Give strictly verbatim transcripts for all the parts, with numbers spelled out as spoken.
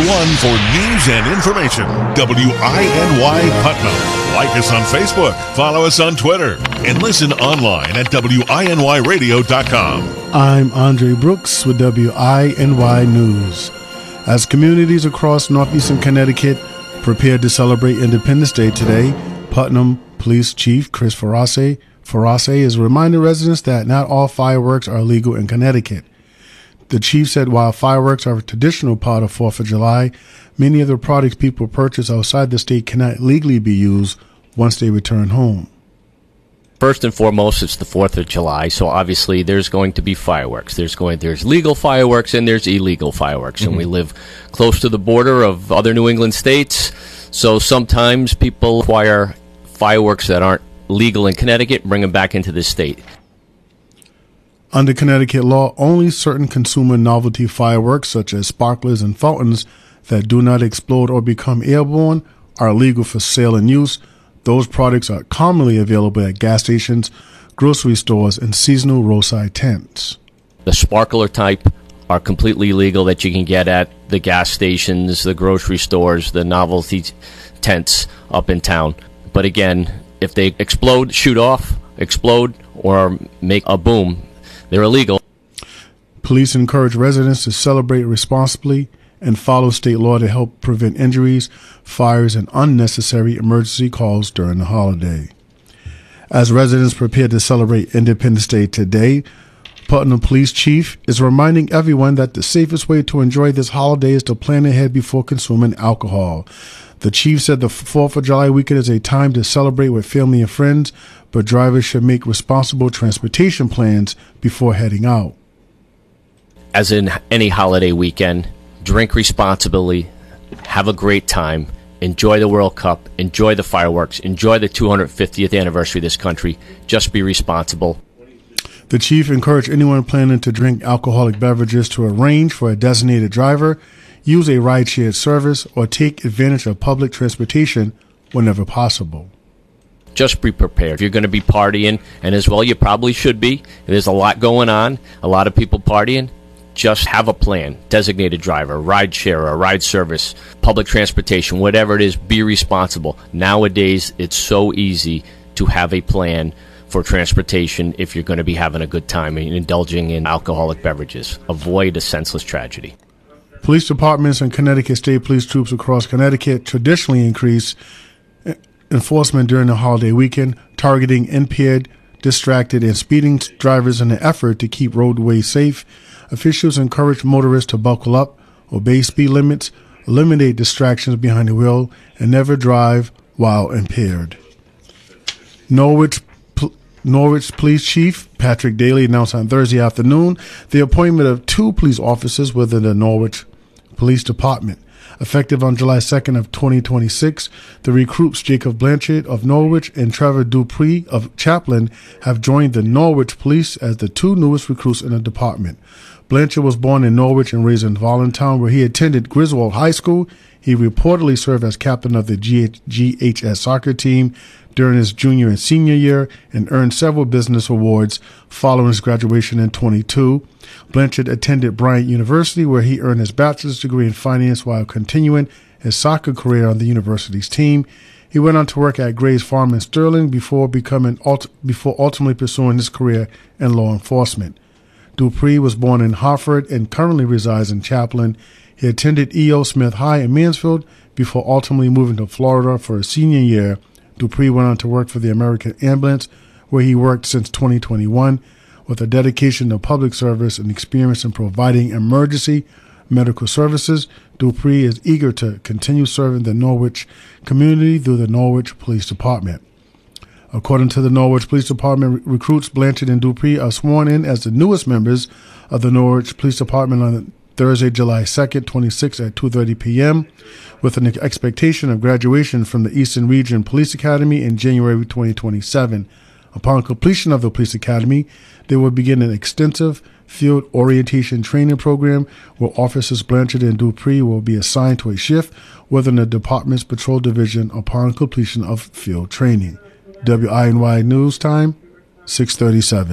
one for news and information. W I N Y Putnam. Like us on Facebook, follow us on Twitter, and listen online at W I N Y radio dot com. I'm Andre Brooks with W I N Y News. As communities across northeastern Connecticut prepare to celebrate Independence Day today, Putnam Police Chief Chris Farace, Farace is reminding residents that not all fireworks are legal in Connecticut. The chief said while fireworks are a traditional part of fourth of July, many of the products people purchase outside the state cannot legally be used once they return home. First and foremost, it's the fourth of July, so obviously there's going to be fireworks. There's going there's legal fireworks and there's illegal fireworks, mm-hmm. and we live close to the border of other New England states, so sometimes people acquire fireworks that aren't legal in Connecticut and bring them back into the state. Under Connecticut law, only certain consumer novelty fireworks, such as sparklers and fountains, that do not explode or become airborne are legal for sale and use. Those products are commonly available at gas stations, grocery stores, and seasonal roadside tents. The sparkler type are completely legal that you can get at the gas stations, the grocery stores, the novelty tents up in town. But again, if they explode, shoot off, explode, or make a boom, they're illegal. Police encourage residents to celebrate responsibly and follow state law to help prevent injuries, fires, and unnecessary emergency calls during the holiday. As residents prepare to celebrate Independence Day today, Putnam Police Chief is reminding everyone that the safest way to enjoy this holiday is to plan ahead before consuming alcohol. The chief said the fourth of July weekend is a time to celebrate with family and friends, but drivers should make responsible transportation plans before heading out. As in any holiday weekend, drink responsibly, have a great time, enjoy the World Cup, enjoy the fireworks, enjoy the two hundred fiftieth anniversary of this country. Just be responsible. The chief encouraged anyone planning to drink alcoholic beverages to arrange for a designated driver, use a ride-share service, or take advantage of public transportation whenever possible. Just be prepared. If you're going to be partying, and as well you probably should be, there's a lot going on, a lot of people partying, just have a plan. Designated driver, ride share, or ride service, public transportation, whatever it is, be responsible. Nowadays, it's so easy to have a plan for transportation if you're going to be having a good time and indulging in alcoholic beverages. Avoid a senseless tragedy. Police departments and Connecticut State Police troops across Connecticut traditionally increase enforcement during the holiday weekend, targeting impaired, distracted, and speeding drivers in an effort to keep roadways safe. Officials encourage motorists to buckle up, obey speed limits, eliminate distractions behind the wheel, and never drive while impaired. Norwich Norwich Police Chief Patrick Daly announced on Thursday afternoon the appointment of two police officers within the Norwich Police Department. Effective on July second of twenty twenty-six, the recruits Jacob Blanchard of Norwich and Trevor Dupree of Chaplin have joined the Norwich Police as the two newest recruits in the department. Blanchard was born in Norwich and raised in Voluntown, where he attended Griswold High School. He reportedly served as captain of the G H S soccer team during his junior and senior year and earned several business awards following his graduation in twenty-two. Blanchard attended Bryant University, where he earned his bachelor's degree in finance while continuing his soccer career on the university's team. He went on to work at Gray's Farm in Sterling before becoming before ultimately pursuing his career in law enforcement. Dupree was born in Hartford and currently resides in Chaplin. He attended E O. Smith High in Mansfield before ultimately moving to Florida for his senior year. Dupree went on to work for the American Ambulance, where he worked since twenty twenty-one. With a dedication to public service and experience in providing emergency medical services, Dupree is eager to continue serving the Norwich community through the Norwich Police Department. According to the Norwich Police Department, recruits Blanchard and Dupree are sworn in as the newest members of the Norwich Police Department on Thursday, July second, twenty-six at two thirty p.m., with an expectation of graduation from the Eastern Region Police Academy in January twenty twenty-seven. Upon completion of the police academy, they will begin an extensive field orientation training program where officers Blanchard and Dupree will be assigned to a shift within the department's patrol division upon completion of field training. W I N Y News Time, six thirty-seven.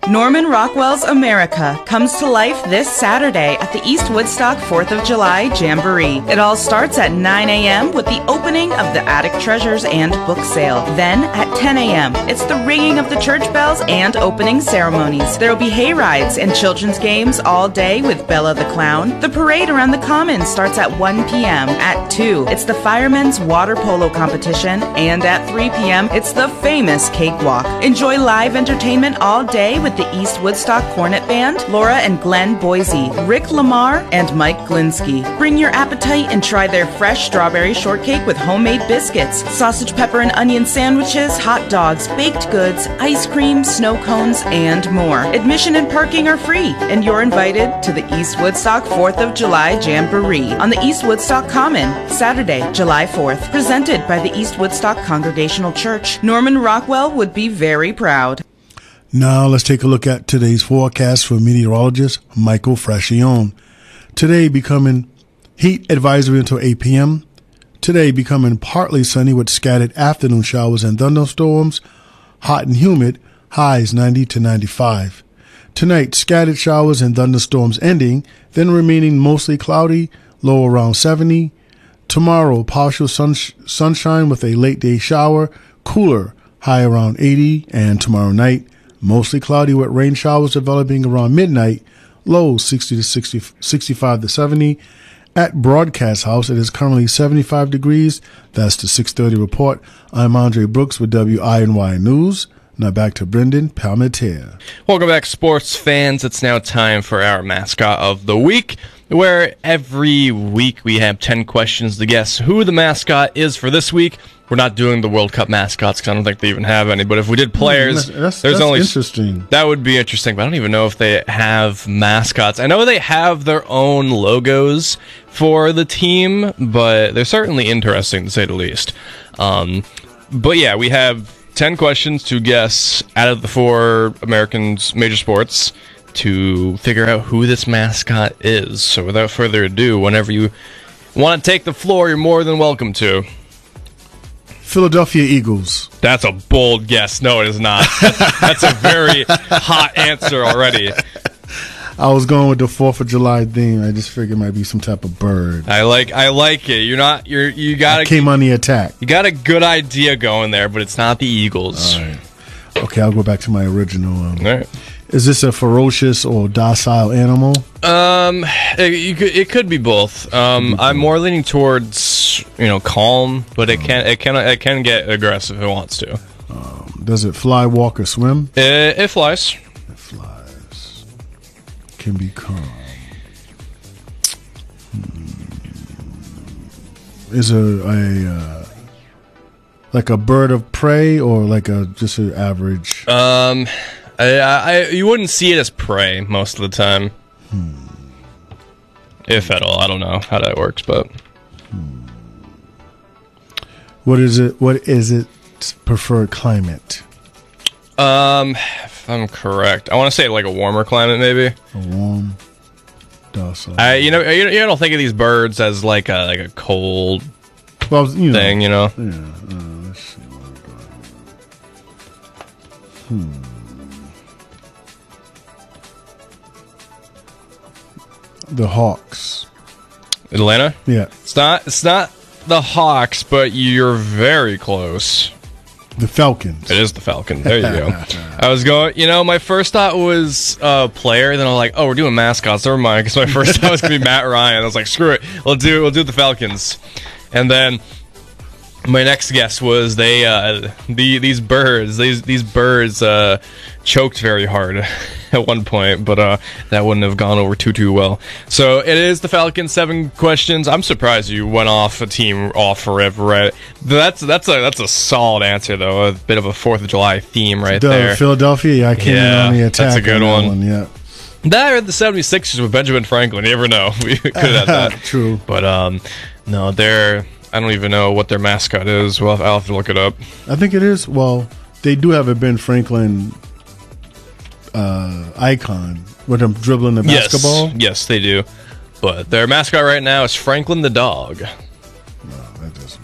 Norman Rockwell's America comes to life this Saturday at the East Woodstock fourth of July Jamboree. It all starts at nine a.m. with the opening of the Attic Treasures and book sale. Then at ten a.m., it's the ringing of the church bells and opening ceremonies. There will be hay rides and children's games all day with Bella the Clown. The parade around the Commons starts at one p.m. At two, it's the Firemen's Water Polo Competition, and at three p.m., it's the famous Cakewalk. Enjoy live entertainment all day with the East Woodstock Cornet Band, Laura and Glenn Boise, Rick Lamar, and Mike Glinsky. Bring your appetite and try their fresh strawberry shortcake with homemade biscuits, sausage, pepper, and onion sandwiches, hot dogs, baked goods, ice cream, snow cones, and more. Admission and parking are free, and you're invited to the East Woodstock fourth of July Jamboree on the East Woodstock Common, Saturday, July fourth. Presented by the East Woodstock Congregational Church. Norman Rockwell would be very proud. Now let's take a look at today's forecast for meteorologist Michael Frascione. Today becoming heat advisory until eight p.m. Today becoming partly sunny with scattered afternoon showers and thunderstorms. Hot and humid, highs ninety to ninety-five. Tonight, scattered showers and thunderstorms ending, then remaining mostly cloudy, low around seventy. Tomorrow, partial sun- sunshine with a late day shower, cooler, high around eighty. And tomorrow night, mostly cloudy with rain showers developing around midnight, low sixty to sixty, sixty-five to seventy. At Broadcast House, it is currently seventy-five degrees. That's the six thirty report. I'm Andre Brooks with W I N Y News. Now back to Brendan Palmetier. Welcome back, sports fans. It's now time for our mascot of the week, where every week we have ten questions to guess who the mascot is for this week. We're not doing the World Cup mascots because I don't think they even have any. But if we did players, that's, that's, there's that's only interesting. That would be interesting. But I don't even know if they have mascots. I know they have their own logos for the team, but they're certainly interesting to say the least. Um, but yeah, we have ten questions to guess out of the four Americans' major sports to figure out who this mascot is. So without further ado, whenever you want to take the floor, you're more than welcome to. Philadelphia Eagles. That's a bold guess. No, it is not. That's a very hot answer already. I was going with the fourth of July theme. I just figured it might be some type of bird. I like I like it. You're not you're you got I came on the attack. You got a good idea going there, but it's not the Eagles. All right. Okay, I'll go back to my original. Um, All right. Is this a ferocious or docile animal? Um, it, you could, it could be both. Um, I'm more leaning towards you know calm, but it can it can it can get aggressive if it wants to. Um, does it fly, walk, or swim? It, it flies. It flies. Can be calm. Hmm. Is it a uh, like a bird of prey or like a just an average? Um. I, I, you wouldn't see it as prey most of the time, hmm. if at all. I don't know how that works, but hmm. what is it? What is its preferred climate? Um, if I'm correct, I want to say like a warmer climate, maybe. A warm, docile. I, you know, you, you don't think of these birds as like a like a cold well, you know, thing, you know? Yeah. Uh, let's see what I got. Hmm. The Hawks. Atlanta? Yeah. It's not it's not the Hawks, but you're very close. The Falcons. It is the Falcons. There you go. I was going, you know, my first thought was uh, player, then I was like, oh, we're doing mascots. Never mind, because my first thought was going to be Matt Ryan. I was like, screw it. We'll do we'll do the Falcons. And then my next guess was they uh, the these birds these these birds uh, choked very hard at one point, but uh, that wouldn't have gone over too too well. So it is the Falcons. Seven questions. I'm surprised you went off a team off forever. Right? That's that's a that's a solid answer though. A bit of a Fourth of July theme right the there. Philadelphia. I came yeah, in on the attack. That's a good on one. That one. Yeah. That or the seventy-sixers with Benjamin Franklin. You never know. We could have had that. True. But um, no, they're. I don't even know what their mascot is. Well, I'll have to look it up. I think it is. Well, they do have a Ben Franklin uh, icon with him dribbling the basketball. Yes, yes, they do. But their mascot right now is Franklin the dog. No, that doesn't.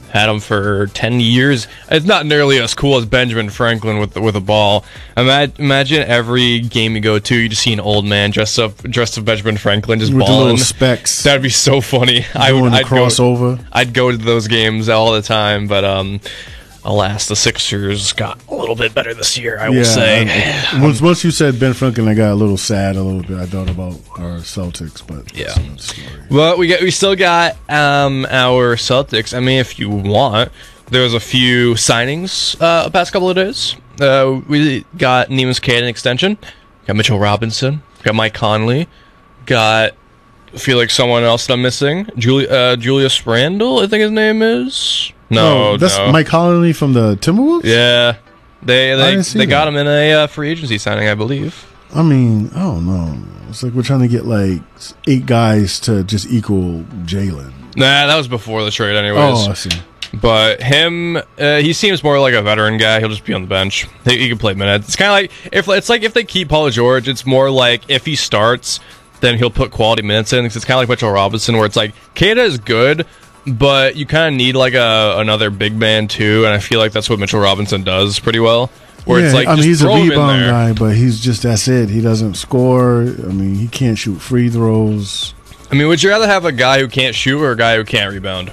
Had him for ten years. It's not nearly as cool as Benjamin Franklin with the, with a ball. Ima- imagine every game you go to, you just see an old man dressed up dressed up Benjamin Franklin just with the balling. little specs. That'd be so funny. I would. Doing the I'd crossover. Go, I'd go to those games all the time, but um, alas, the Sixers got a little bit better this year. I will say. I, once once you said Ben Franklin, I got a little sad a little bit. I thought about our Celtics, but Yeah. that's another story. Well, we get we still got um, our Celtics. I mean, if you want, there was a few signings uh, the past couple of days. Uh, we got Nemus Cade an extension. Got Mitchell Robinson. Got Mike Conley. Got I feel like someone else that I'm missing. Juli- uh, Julius Randle, I think his name is. No, Oh, that's no. Mike Conley from the Timberwolves. Yeah, they they didn't see they got that. him in a uh, free agency signing, I believe. I mean, I don't know. It's like we're trying to get like eight guys to just equal Jalen. Nah, that was before the trade, anyways. Oh, I see. But him, uh, he seems more like a veteran guy. He'll just be on the bench. He, he can play minutes. It's kind of like if it's like if they keep Paul George, it's more like if he starts, then he'll put quality minutes in. It's kind of like Mitchell Robinson, where it's like Kata is good, but you kind of need like a another big man too. And I feel like that's what Mitchell Robinson does pretty well. Where yeah, it's like I mean, just he's a throw him in rebound there. guy, but he's just that's it. He doesn't score. I mean, he can't shoot free throws. I mean, would you rather have a guy who can't shoot or a guy who can't rebound?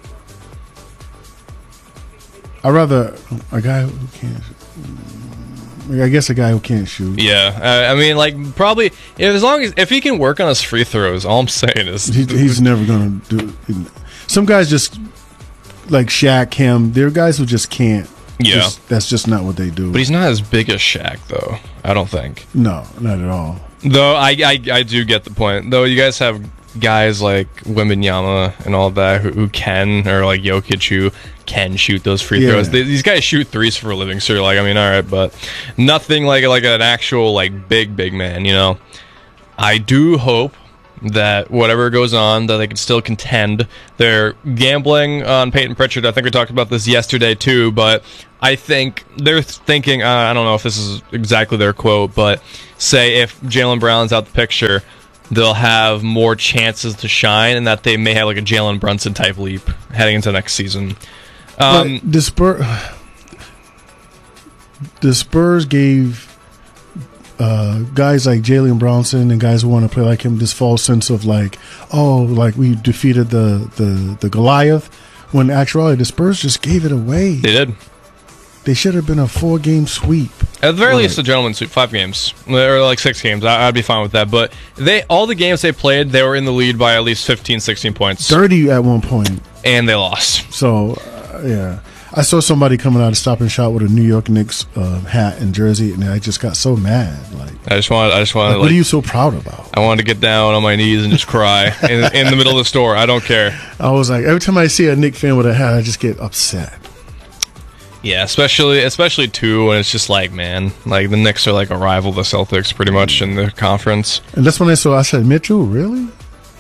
I'd rather a guy who can't. I guess a guy who can't shoot. Yeah, uh, I mean, like probably if, as long as if he can work on his free throws, all I'm saying is He, he's never gonna do. Some guys just like Shaq, him. There are guys who just can't. Yeah. Just- that's just not what they do. But he's not as big as Shaq, though. I don't think. no, not at all. Though I, I, I do get the point. Though you guys have guys like Wembanyama and all that who, who can, or like Jokic who can shoot those free Yeah. throws. They, these guys shoot threes for a living, so you're like, I mean, all right, but nothing like like an actual like big big man. You know, I do hope that whatever goes on, that they can still contend. They're gambling on Peyton Pritchard. I think we talked about this yesterday too, but I think they're thinking, uh, I don't know if this is exactly their quote, but say if Jaylen Brown's out the picture, they'll have more chances to shine, and that they may have like a Jalen Brunson type leap heading into next season. Um, But the Spurs, the Spurs gave uh, guys like Jalen Brownson and guys who want to play like him this false sense of like, oh, like we defeated the the, the Goliath. When in actuality, the Spurs just gave it away. they did. They should have been a four game sweep. At the very Right. least, the gentleman suit five games or like six games. I, I'd be fine with that. But they all the games they played, they were in the lead by at least fifteen, sixteen points, thirty at one point. and they lost. So, uh, yeah. I saw somebody coming out of Stop and Shop with a New York Knicks uh, hat and jersey, and I just got so mad. Like, I just want, I just want, like, like, what are you so proud about? I wanted to get down on my knees and just cry in, in the middle of the store. I don't care. I was like, every time I see a Knick fan with a hat, I just get upset. Yeah, especially especially too when it's just like, man, like the Knicks are like a rival of the Celtics pretty much in the conference. And that's when I saw, I said, Mitchell, really?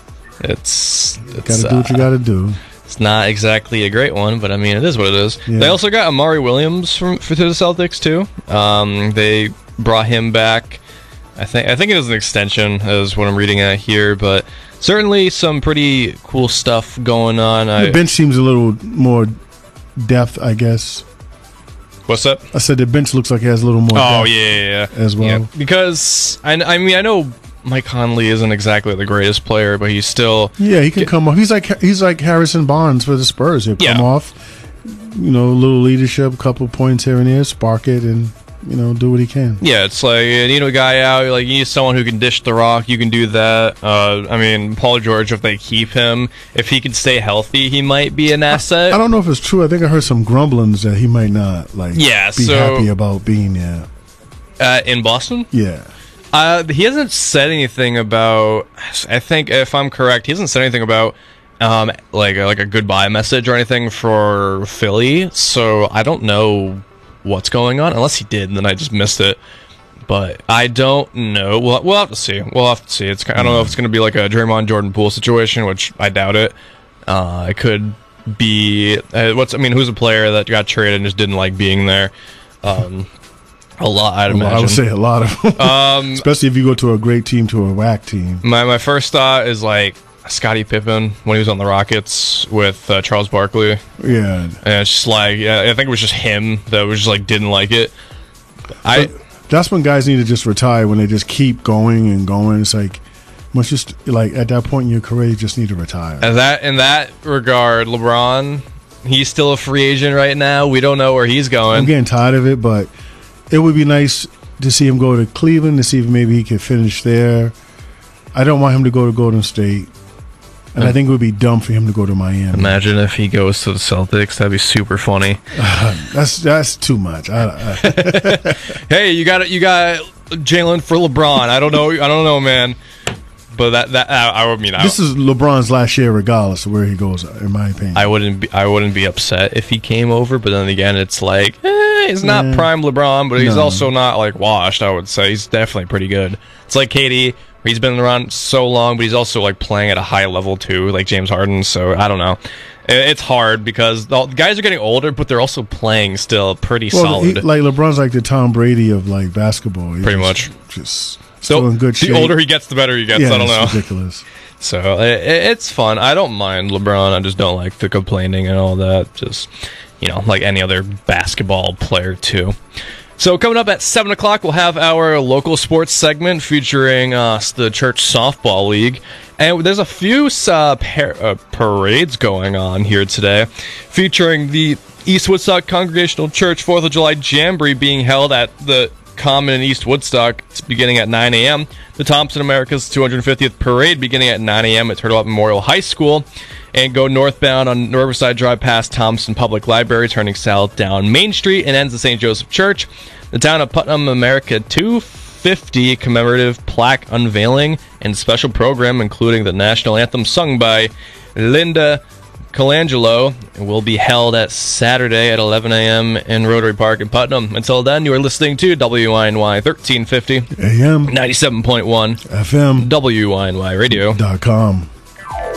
It's Got it's, to do what you uh, got to do. it's not exactly a great one, but I mean it is what it is. Yeah. They also got Amari Williams from for to the Celtics too. Um, they brought him back. I think I think it was an extension, is what I'm reading at here, but certainly some pretty cool stuff going on. I, The bench seems a little more depth, I guess. what's up? I said the bench looks like it has a little more Oh depth. yeah, yeah, yeah. as well. Yeah, because I, I mean I know Mike Conley isn't exactly the greatest player, but he's still Yeah, he can come off. He's like he's like Harrison Barnes for the Spurs. He'll come Yeah. off, you know, a little leadership, a couple points here and there, spark it, and you know, do what he can. yeah. It's like you need a guy out. Like you need someone who can dish the rock. You can do that. Uh, I mean Paul George, if they keep him, if he can stay healthy, he might be an asset. I don't know if it's true. I think I heard some grumblings that he might not like Yeah, be so- happy about being there. uh, in Boston. Yeah. Uh, he hasn't said anything about. I think if I'm correct, he hasn't said anything about um, like a, like a goodbye message or anything for Philly. So I don't know what's going on, unless he did, and then I just missed it. But I don't know. We'll we'll have to see. We'll have to see. It's I don't know if it's going to be like a Draymond Jordan Poole situation, which I doubt it. Uh, it could be uh, what's. I mean, who's a player that got traded and just didn't like being there? Um, a lot, I'd imagine. I would say a lot of them. Um, Especially if you go to a great team to a whack team. My my first thought is like, Scottie Pippen when he was on the Rockets with uh, Charles Barkley. Yeah. And it's just like, yeah, I think it was just him that was just like didn't like it. I. But that's when guys need to just retire, when they just keep going and going. It's like, once you st- like at that point in your career, you just need to retire. And that in that regard, LeBron, he's still a free agent right now. We don't know where he's going. I'm getting tired of it, but it would be nice to see him go to Cleveland to see if maybe he could finish there. I don't want him to go to Golden State, and I think it would be dumb for him to go to Miami. Imagine if he goes to the Celtics. That'd be super funny. Uh, that's that's too much. I, I, hey, you got you got Jalen for LeBron. I don't know. I don't know, man. But that that I, I would mean. This I, is LeBron's last year, regardless of where he goes. In my opinion, I wouldn't be. I wouldn't be upset if he came over. But then again, it's like eh, he's not Yeah. prime LeBron, but he's No. also not like washed. I would say he's definitely pretty good. It's like K D. He's been around so long, but he's also like playing at a high level too, like James Harden. So I don't know. It- It's hard because the guys are getting older, but they're also playing still pretty well, solid. he, like LeBron's like the Tom Brady of like basketball. He's Pretty just, much. just so still in good the shape. older he gets, the better he gets. yeah, I don't know. it's ridiculous. So it, it's fun. I don't mind LeBron. I just don't like the complaining and all that. Just, you know, like any other basketball player, too. So coming up at seven o'clock, we'll have our local sports segment featuring uh, the Church Softball League. And there's a few uh, par- uh, parades going on here today, featuring the East Woodstock Congregational Church fourth of July Jamboree being held at the Common in East Woodstock. It's beginning at nine a.m. The Thompson America's two hundred fiftieth Parade beginning at nine a.m. at Turtle Up Memorial High School. And go northbound on Riverside Drive past Thompson Public Library, turning south down Main Street and ends at Saint Joseph Church. The Town of Putnam America two fifty commemorative plaque unveiling and special program, including the national anthem sung by Linda Colangelo, will be held at Saturday at eleven a.m. in Rotary Park in Putnam. Until then, you are listening to W I N Y thirteen fifty A M ninety-seven point one F M W I N Y Radio dot com.